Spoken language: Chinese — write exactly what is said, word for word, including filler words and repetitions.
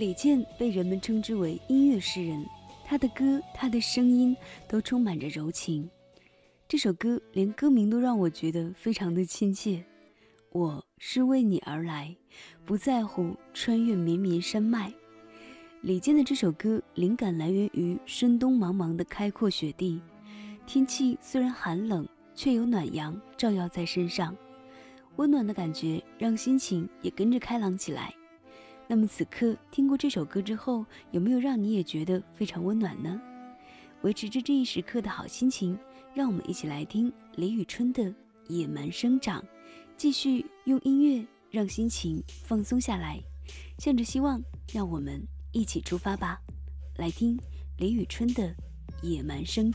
李健被人们称之为音乐诗人，他的歌，他的声音都充满着柔情。这首歌连歌名都让我觉得非常的亲切。我是为你而来，不在乎穿越绵绵山脉。李健的这首歌灵感来源于深冬茫茫的开阔雪地，天气虽然寒冷，却有暖阳照耀在身上，温暖的感觉让心情也跟着开朗起来。那么此刻听过这首歌之后，有没有让你也觉得非常温暖呢？维持着这一时刻的好心情，让我们一起来听李宇春的《野蛮生长》，继续用音乐让心情放松下来，向着希望，让我们一起出发吧。来听李宇春的《野蛮生长》。